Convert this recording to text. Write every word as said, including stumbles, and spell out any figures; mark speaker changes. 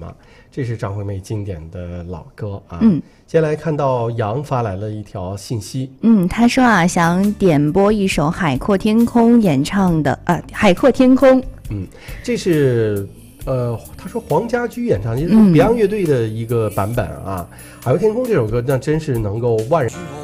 Speaker 1: 啊，这是张惠妹经典的老歌啊。
Speaker 2: 嗯，
Speaker 1: 接下来看到杨发来了一条信息，
Speaker 2: 嗯，他说啊，想点播一首《海阔天空》演唱的啊，《海阔天空》。
Speaker 1: 嗯，这是呃，他说黄家驹演唱，也是 Beyond 乐队的一个版本啊。海阔天空这首歌，那真是能够万人。